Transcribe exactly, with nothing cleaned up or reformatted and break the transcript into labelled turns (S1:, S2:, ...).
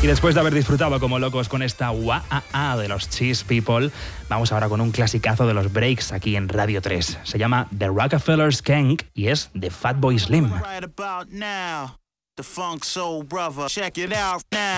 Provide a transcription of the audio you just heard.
S1: Y después de haber disfrutado como locos con esta Wah-ah-ah de los Cheese People, vamos ahora con un clasicazo de los Breaks aquí en Radio tres. Se llama The Rockefeller Skank y es de Fatboy Slim.
S2: Right about now, the Funk Soul Brother. Check it out now.